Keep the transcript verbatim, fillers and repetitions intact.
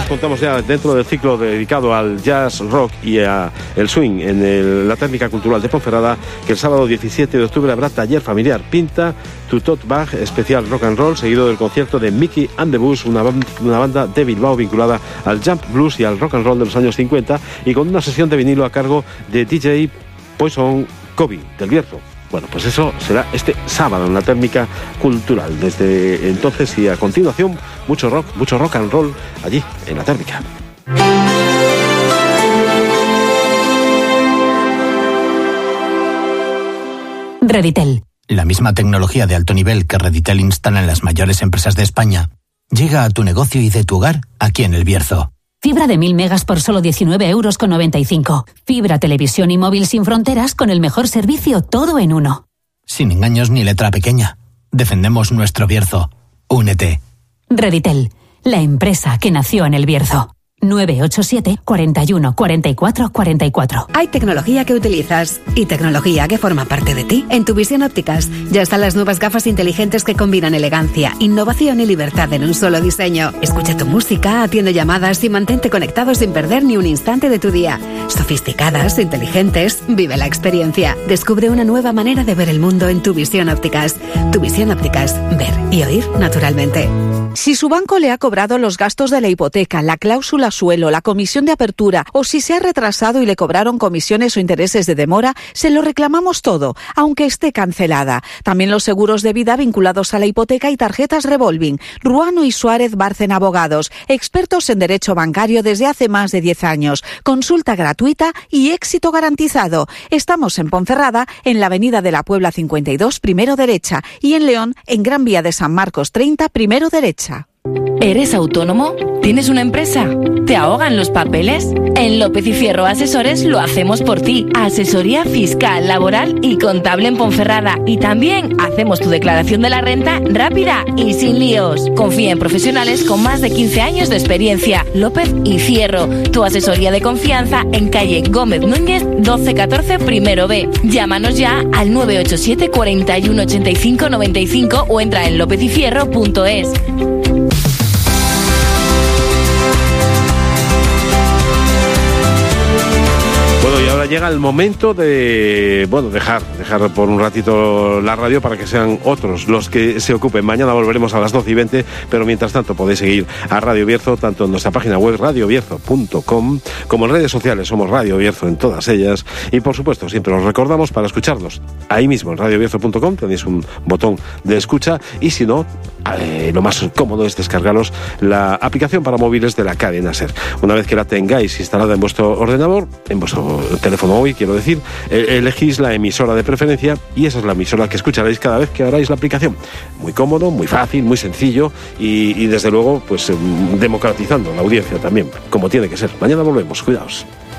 contamos ya dentro del ciclo dedicado al jazz, rock y a el swing en el, la Térmica Cultural de Ponferrada, que el sábado diecisiete de octubre habrá taller familiar Pinta to Tot Bag, especial rock and roll, seguido del concierto de Mickey and the Bus, una, una banda de Bilbao vinculada al jump blues y al rock and roll de los años cincuenta, y con una sesión de vinilo a cargo de D J Poison Kobe del Bierzo. Bueno, pues eso será este sábado en la Térmica Cultural. Desde entonces y a continuación, mucho rock, mucho rock and roll allí en la Térmica. Reditel. La misma tecnología de alto nivel que Reditel instala en las mayores empresas de España llega a tu negocio y de tu hogar aquí en El Bierzo. Fibra de mil megas por solo diecinueve euros con noventa y cinco. Fibra, televisión y móvil sin fronteras con el mejor servicio, todo en uno. Sin engaños ni letra pequeña. Defendemos nuestro Bierzo. Únete. Reditel, la empresa que nació en El Bierzo. nueve ocho siete, cuarenta y uno, cuarenta y cuatro, cuarenta y cuatro. Hay tecnología que utilizas y tecnología que forma parte de ti. En Tu Visión Ópticas ya están las nuevas gafas inteligentes que combinan elegancia, innovación y libertad en un solo diseño. Escucha tu música, atiende llamadas y mantente conectado sin perder ni un instante de tu día. Sofisticadas, inteligentes, vive la experiencia. Descubre una nueva manera de ver el mundo en Tu Visión Ópticas. Tu Visión Ópticas, ver y oír naturalmente. Si su banco le ha cobrado los gastos de la hipoteca, la cláusula suelo, la comisión de apertura, o si se ha retrasado y le cobraron comisiones o intereses de demora, se lo reclamamos todo, aunque esté cancelada. También los seguros de vida vinculados a la hipoteca y tarjetas revolving. Ruano y Suárez Bárcena Abogados, expertos en derecho bancario desde hace más de diez años. Consulta gratuita y éxito garantizado. Estamos en Ponferrada, en la avenida de la Puebla cincuenta y dos, primero derecha, y en León, en Gran Vía de San Marcos treinta, primero derecha. ¿Eres autónomo? ¿Tienes una empresa? ¿Te ahogan los papeles? En López y Fierro Asesores lo hacemos por ti. Asesoría fiscal, laboral y contable en Ponferrada. Y también hacemos tu declaración de la renta rápida y sin líos. Confía en profesionales con más de quince años de experiencia. López y Fierro, tu asesoría de confianza en calle Gómez Núñez doce catorce primero B. Llámanos ya al nueve ocho siete, cuarenta y uno, ochenta y cinco, noventa y cinco o entra en lópez y fierro punto es. Bueno, y ahora llega el momento de, bueno, dejar, dejar por un ratito la radio para que sean otros los que se ocupen. Mañana volveremos a las doce y veinte, pero mientras tanto podéis seguir a Radio Bierzo, tanto en nuestra página web radio bierzo punto com, como en redes sociales, somos Radio Bierzo en todas ellas, y por supuesto siempre os recordamos para escucharnos ahí mismo en radio bierzo punto com, tenéis un botón de escucha, y si no, eh, lo más cómodo es descargaros la aplicación para móviles de la cadena SER. Una vez que la tengáis instalada en vuestro ordenador, en vuestro teléfono hoy, quiero decir, elegís la emisora de preferencia y esa es la emisora que escucharéis cada vez que abráis la aplicación. Muy cómodo, muy fácil, muy sencillo y, y desde luego pues democratizando la audiencia también, como tiene que ser. Mañana volvemos, cuidaos.